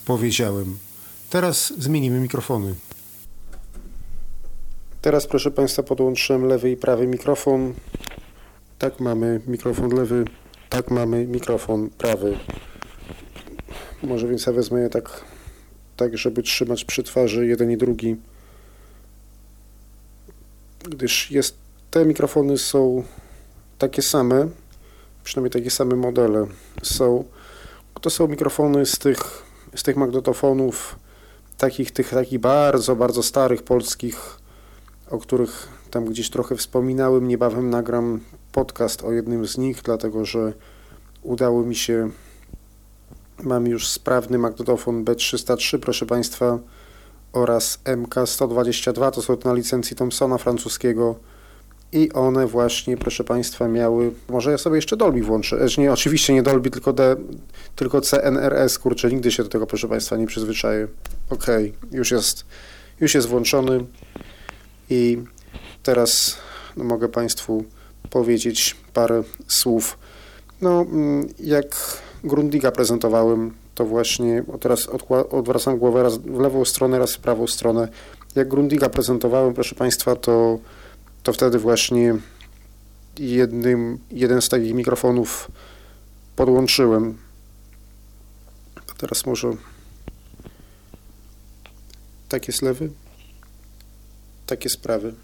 powiedziałem. Teraz zmienimy mikrofony. Teraz, proszę Państwa, podłączyłem lewy i prawy mikrofon. Tak, mamy mikrofon lewy, tak, mamy mikrofon prawy. Może więc ja wezmę je tak, żeby trzymać przy twarzy jeden i drugi. Gdyż te mikrofony są takie same, przynajmniej takie same modele są. To są mikrofony z tych magnetofonów, takich bardzo, bardzo starych, polskich, o których tam gdzieś trochę wspominałem. Niebawem nagram podcast o jednym z nich, dlatego że udało mi się, mam już sprawny magnetofon B303, proszę Państwa, oraz MK122, to są na licencji Thomsona francuskiego i one właśnie, proszę Państwa, miały, może ja sobie jeszcze Dolby włączę, nie, oczywiście nie Dolby, tylko CNRS, kurczę, nigdy się do tego, proszę Państwa, nie przyzwyczaję. Ok, już jest włączony i teraz mogę Państwu powiedzieć parę słów. No, jak Grundiga prezentowałem, to właśnie, teraz odwracam głowę raz w lewą stronę, raz w prawą stronę. Jak Grundiga prezentowałem, proszę Państwa, to wtedy właśnie jeden z takich mikrofonów podłączyłem. A teraz może tak jest lewy, tak jest prawy.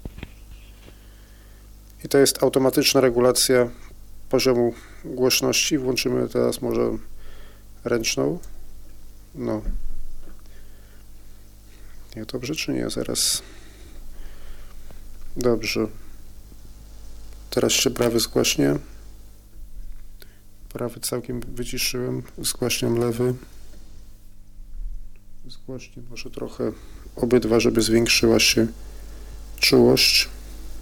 I to jest automatyczna regulacja poziomu głośności. Włączymy teraz może ręczną. No. Nie, dobrze czy nie? Zaraz. Dobrze. Teraz się prawy zgłaśnie. Prawy całkiem wyciszyłem. Zgłaśniam lewy. Zgłaśnie może trochę obydwa, żeby zwiększyła się czułość.